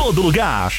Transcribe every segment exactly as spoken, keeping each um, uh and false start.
todo lugar.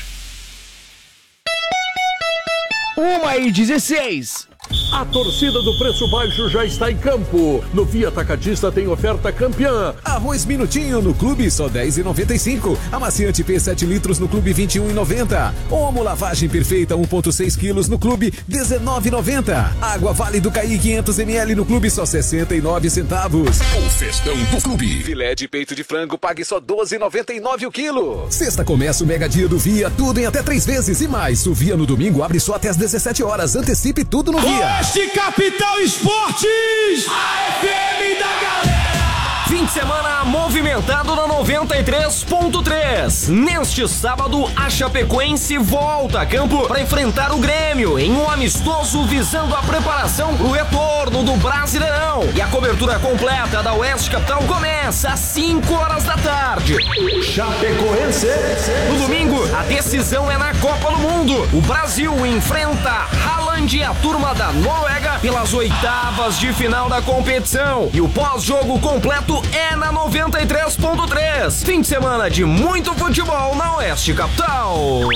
uma e dezesseis. A torcida do Preço Baixo já está em campo. No Via Atacadista tem oferta campeã. Arroz Minutinho no Clube só dez reais e noventa e cinco centavos. Amaciante P sete litros no Clube vinte e um reais e noventa centavos. Omo Lavagem Perfeita um vírgula seis quilos no Clube dezenove reais e noventa centavos. Água Vale do Caí quinhentos mililitros no Clube só sessenta e nove centavos. O festão do Clube. Filé de peito de frango pague só doze reais e noventa e nove centavos o quilo. Sexta começa o Mega Dia do Via, tudo em até três vezes e mais. O Via no domingo abre só até às dezessete horas. Antecipe tudo no Via. Oeste Capital Esportes, a F M da galera. Fim de semana movimentado na noventa e três ponto três. Neste sábado, a Chapecoense volta a campo para enfrentar o Grêmio em um amistoso visando a preparação para o retorno do Brasileirão. E a cobertura completa da Oeste Capital começa às cinco horas da tarde. Chapecoense. No domingo, a decisão é na Copa do Mundo. O Brasil enfrenta Haaland e a turma da Noruega pelas oitavas de final da competição. E o pós-jogo completo é na noventa e três ponto três. Fim de semana de muito futebol na Oeste Capital.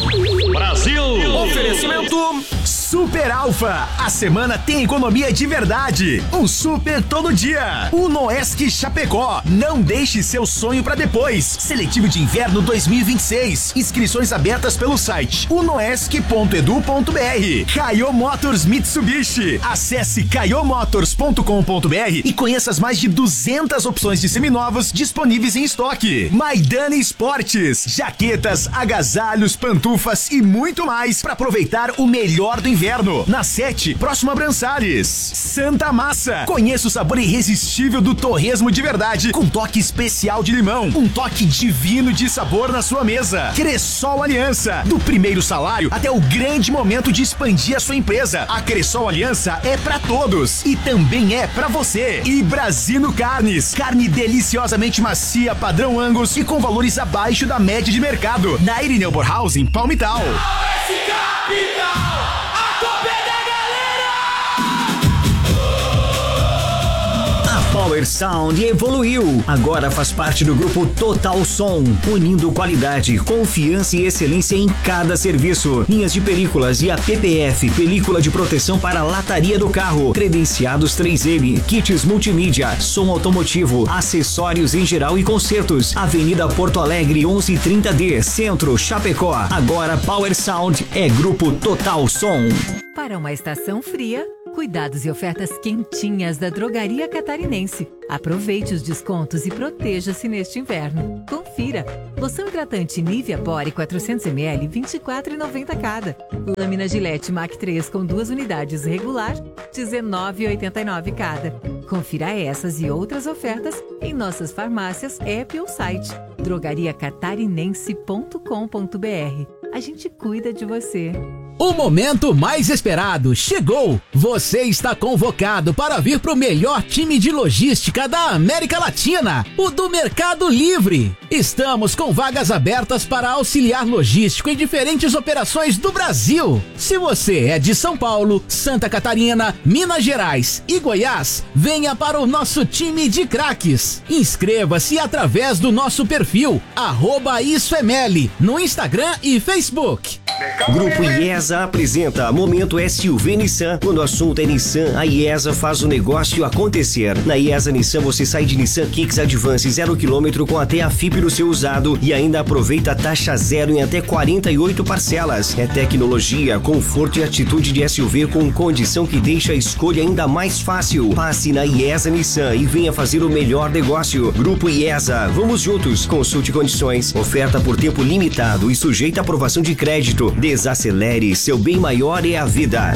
Brasil! Oferecimento Super Alfa. A semana tem economia de verdade. Um super todo dia. O Noesc Chapecó. Não deixe seu sonho para depois. Seletivo de inverno dois mil e vinte e seis. Inscrições abertas pelo site unoesc ponto edu ponto br. Caio Motors Mitsubishi. Acesse caio motors ponto com ponto br e conheça as mais de duzentas opções de seminovos disponíveis em estoque. Maidana Esportes. Jaquetas, agasalhos, pantufas e muito mais para aproveitar o melhor do inverno. Na sete, próximo a Brançares. Santa Massa. Conheça o sabor irresistível do torresmo de verdade, com toque especial de limão. Um toque divino de sabor na sua mesa. Cressol Aliança. Do primeiro salário até o grande momento de expandir a sua empresa. A Cressol Aliança é pra todos e também é pra você. E Brasino Carnes. Carne deliciosamente macia, padrão Angus e com valores abaixo da média de mercado. Na Irineu Borhausen, Palmital. Oeste Capital, a Copa é da galera. A Power Sound evoluiu. Agora faz parte do grupo Total Som, unindo qualidade, confiança e excelência em cada serviço. Linhas de películas e a P P F, película de proteção para a lataria do carro, credenciados três M, kits multimídia, som automotivo, acessórios em geral e concertos. Avenida Porto Alegre onze trinta D, Centro, Chapecó. Agora Power Sound é grupo Total Som. Para uma estação fria, cuidados e ofertas quentinhas da Drogaria Catarinense. Aproveite os descontos e proteja-se neste inverno. Confira. Loção hidratante Nivea Body quatrocentos mililitros, vinte e quatro reais e noventa centavos cada. Lâmina Gillette Mac três com duas unidades regular, dezenove reais e oitenta e nove centavos cada. Confira essas e outras ofertas em nossas farmácias, app ou site drogaria catarinense ponto com ponto br. A gente cuida de você. O momento mais esperado chegou! Você está convocado para vir para o melhor time de logística da América Latina, o do Mercado Livre. Estamos com vagas abertas para auxiliar logístico em diferentes operações do Brasil. Se você é de São Paulo, Santa Catarina, Minas Gerais e Goiás, venha para o nosso time de craques. Inscreva-se através do nosso perfil, arroba IsoEML, no Instagram e Facebook. Grupo IESA apresenta Momento S U V Nissan. Quando o assunto é Nissan, a IESA faz o negócio acontecer. Na IESA Nissan você sai de Nissan Kicks Advance zero quilômetro com até a F I P no seu usado e ainda aproveita a taxa zero em até quarenta e oito parcelas. É tecnologia, conforto e atitude de S U V com condição que deixa a escolha ainda mais fácil. Passe na IESA Nissan e venha fazer o melhor negócio. Grupo IESA, vamos juntos. Consulte condições. Oferta por tempo limitado e sujeita à aprovação de crédito. Desacelere, seu bem maior é a vida.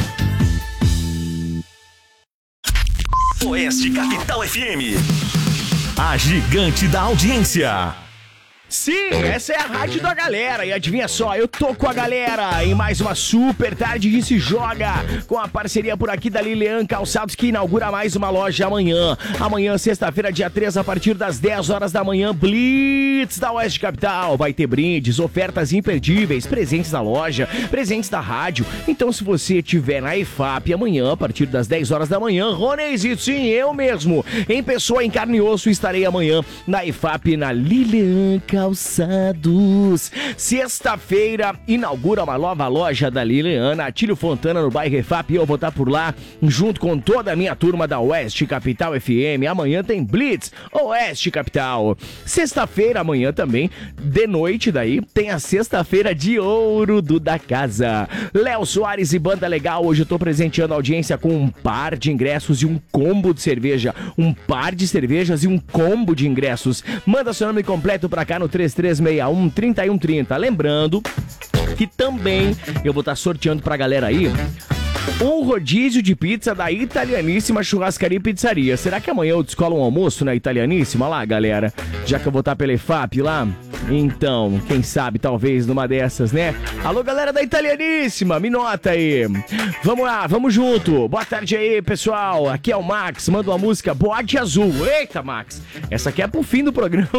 Oeste Capital F M, a gigante da audiência. Sim, essa é a rádio da galera. E adivinha só, eu tô com a galera em mais uma super tarde de Se Joga, com a parceria por aqui da Lilian Calçados, que inaugura mais uma loja amanhã. Amanhã, sexta-feira, dia três, a partir das dez horas da manhã, Blitz da Oeste Capital. Vai ter brindes, ofertas imperdíveis, presentes da loja, presentes da rádio. Então, se você estiver na E F A P amanhã, a partir das dez horas da manhã, Ronezito, sim, eu mesmo, em pessoa, em carne e osso, estarei amanhã na E F A P, na Lilian Calçados. Calçados. Sexta-feira inaugura uma nova loja da Liliana, Atílio Fontana, no bairro Refap, e eu vou estar por lá junto com toda a minha turma da Oeste Capital F M. Amanhã tem Blitz Oeste Capital. Sexta-feira, amanhã também, de noite daí, tem a sexta-feira de ouro do Da Casa. Léo Soares e Banda Legal, hoje eu tô presenteando a audiência com um par de ingressos e um combo de cerveja. Um par de cervejas e um combo de ingressos. Manda seu nome completo pra cá no três três seis um, três um três zero. Lembrando que também eu vou estar sorteando pra galera aí um rodízio de pizza da Italianíssima Churrascaria e Pizzaria. Será que amanhã eu descolo um almoço na Italianíssima lá, galera? Já que eu vou estar pela E F A P lá? Então, quem sabe, talvez numa dessas, né? Alô, galera da Italianíssima, me nota aí. Vamos lá, vamos junto. Boa tarde aí, pessoal. Aqui é o Max, manda uma música Bode Azul. Eita, Max, essa aqui é pro fim do programa.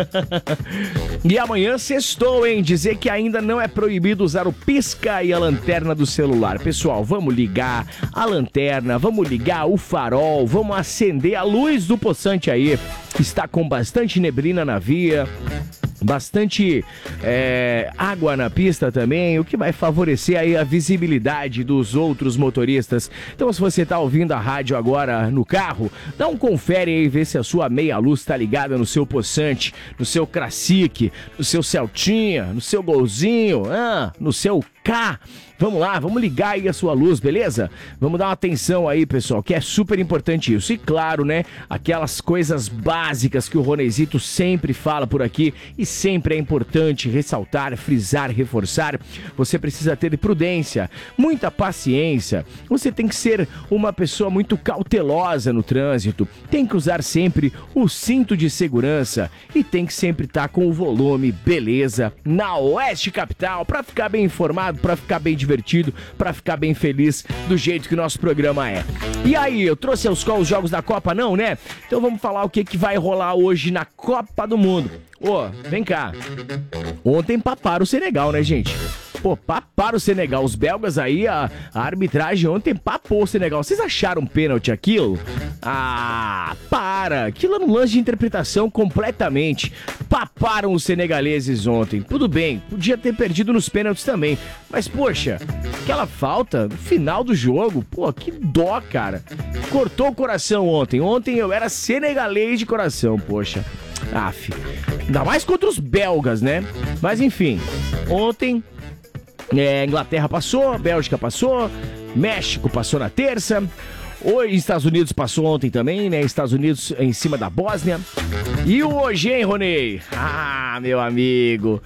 E amanhã sextou, hein? Dizer que ainda não é proibido usar o pisca e a lanterna do celular. Pessoal, vamos ligar a lanterna, vamos ligar o farol, vamos acender a luz do poçante aí. Está com bastante neblina na via, bastante é, água na pista também, o que vai favorecer aí a visibilidade dos outros motoristas. Então, se você tá ouvindo a rádio agora no carro, dá um confere aí, vê se a sua meia-luz tá ligada no seu poçante, no seu Classic, no seu Celtinha, no seu Golzinho, ah, no seu K. Vamos lá, vamos ligar aí a sua luz, beleza? Vamos dar uma atenção aí, pessoal, que é super importante isso. E claro, né, aquelas coisas básicas que o Ronezito sempre fala por aqui e sempre é importante ressaltar, frisar, reforçar. Você precisa ter prudência, muita paciência. Você tem que ser uma pessoa muito cautelosa no trânsito. Tem que usar sempre o cinto de segurança e tem que sempre estar com o volume, beleza, na Oeste Capital, para ficar bem informado, para ficar bem divertido, para ficar bem feliz do jeito que o nosso programa é. E aí, eu trouxe os, os jogos da Copa, não, né? Então vamos falar o que, que vai rolar hoje na Copa do Mundo. Ô, vem cá. Ontem paparam o Senegal, né, gente? Pô, paparam o Senegal. Os belgas aí, a, a arbitragem ontem papou o Senegal. Vocês acharam pênalti aquilo? Ah, para! Aquilo era um lance de interpretação completamente. Paparam os senegaleses ontem. Tudo bem, podia ter perdido nos pênaltis também. Mas, poxa, aquela falta no final do jogo, pô, que dó, cara. Cortou o coração ontem. Ontem eu era senegalês de coração, poxa. Aff. Ainda mais contra os belgas, né? Mas, enfim, ontem... É, Inglaterra passou, Bélgica passou, México passou na terça, os Estados Unidos passou ontem também, né? Estados Unidos em cima da Bósnia. E hoje, hein, Ronei? Ah, meu amigo,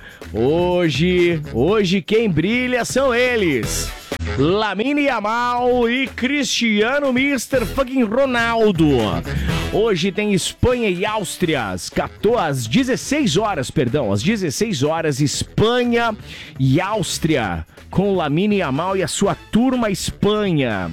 hoje, hoje quem brilha são eles. Lamine Yamal e Cristiano mister fucking Ronaldo. Hoje tem Espanha e Áustria, às dezesseis horas, perdão, às dezesseis horas, Espanha e Áustria, com Lamine Yamal e a sua turma Espanha,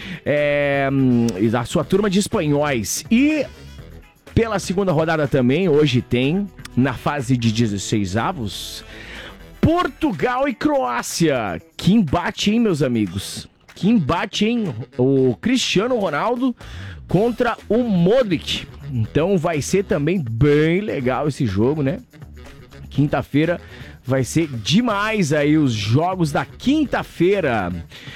é, a sua turma de espanhóis. E pela segunda rodada também, hoje tem, na fase de dezesseis avos, Portugal e Croácia. Que embate, hein, meus amigos? Que embate, hein? O Cristiano Ronaldo contra o Modric. Então vai ser também bem legal esse jogo, né? Quinta-feira vai ser demais aí os jogos da quinta-feira.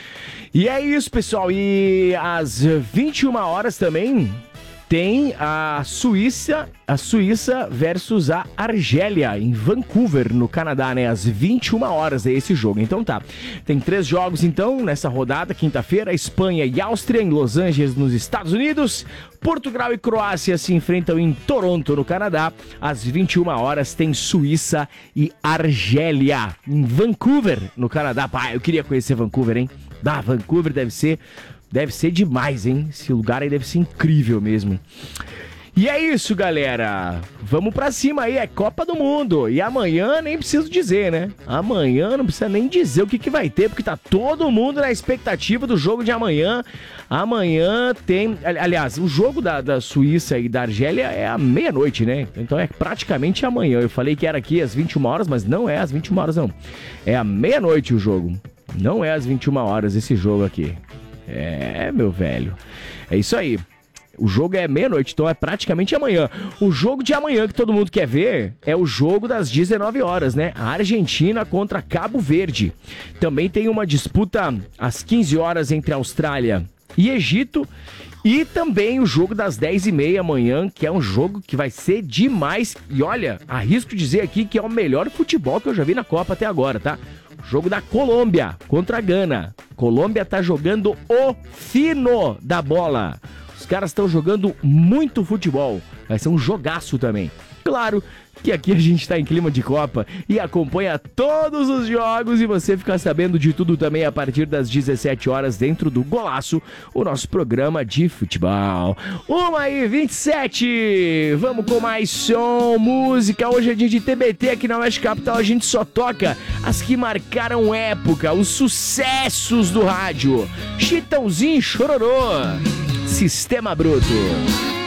E é isso, pessoal. E às vinte e uma horas também tem a Suíça, a Suíça versus a Argélia, em Vancouver, no Canadá, né? Às vinte e uma horas é esse jogo. Então tá, tem três jogos então nessa rodada, quinta-feira, Espanha e Áustria em Los Angeles, nos Estados Unidos. Portugal e Croácia se enfrentam em Toronto, no Canadá. Às vinte e uma horas tem Suíça e Argélia, em Vancouver, no Canadá. Pá, eu queria conhecer Vancouver, hein? Ah, Vancouver deve ser... Deve ser demais, hein? Esse lugar aí deve ser incrível mesmo. E é isso, galera. Vamos pra cima aí, é Copa do Mundo. E amanhã nem preciso dizer, né? Amanhã não precisa nem dizer o que, que vai ter, porque tá todo mundo na expectativa do jogo de amanhã. Amanhã tem... Aliás, o jogo da, da Suíça e da Argélia é à meia-noite, né? Então é praticamente amanhã. Eu falei que era aqui às vinte e uma horas, mas não é às vinte e uma horas, não. É à meia-noite o jogo. Não é às vinte e uma horas esse jogo aqui. É, meu velho. É isso aí. O jogo é meia-noite, então é praticamente amanhã. O jogo de amanhã que todo mundo quer ver é o jogo das dezenove horas, né? A Argentina contra Cabo Verde. Também tem uma disputa às quinze horas entre Austrália e Egito. E também o jogo das dez e meia amanhã, que é um jogo que vai ser demais. E olha, arrisco dizer aqui que é o melhor futebol que eu já vi na Copa até agora, tá? Jogo da Colômbia contra a Gana. Colômbia tá jogando o fino da bola. Os caras estão jogando muito futebol. Vai ser um jogaço também. Claro que aqui a gente tá em clima de Copa e acompanha todos os jogos e você fica sabendo de tudo também a partir das dezessete horas dentro do Golaço, o nosso programa de futebol. uma e vinte e sete, vamos com mais som, música. Hoje é dia de T B T aqui na Oeste Capital, a gente só toca as que marcaram época, os sucessos do rádio. Chitãozinho e Chororô, Sistema Bruto.